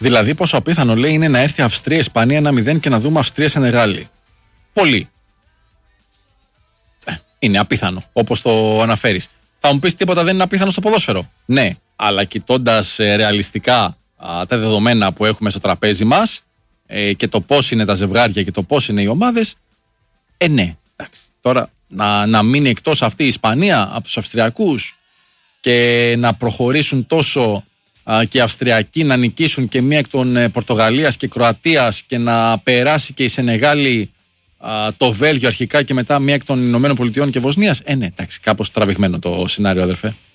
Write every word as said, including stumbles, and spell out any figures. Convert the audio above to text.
Δηλαδή, πόσο απίθανο λέει είναι να έρθει Αυστρία-Ισπανία ένα μηδέν και να δούμε Αυστρία-Σενεγάλη. Πολύ. Ε, είναι απίθανο, όπως το αναφέρεις. Θα μου πεις τίποτα δεν είναι απίθανο στο ποδόσφαιρο. Ναι, αλλά κοιτώντας ε, ρεαλιστικά α, τα δεδομένα που έχουμε στο τραπέζι μας ε, και το πώς είναι τα ζευγάρια και το πώς είναι οι ομάδες, ε, ναι. Εντάξει. Τώρα να, να μείνει εκτός αυτή η Ισπανία από τους Αυστριακούς και να προχωρήσουν τόσο α, και οι Αυστριακοί να νικήσουν και μία εκ των ε, Πορτογαλίας και Κροατίας και να περάσει και η Σενεγάλη α, το Βέλγιο αρχικά και μετά μία εκ των Ηνωμένων Πολιτειών και Βοσνίας. Ε, ναι, εντάξει, κάπως τραβηγμένο το σενάριο, αδερφέ.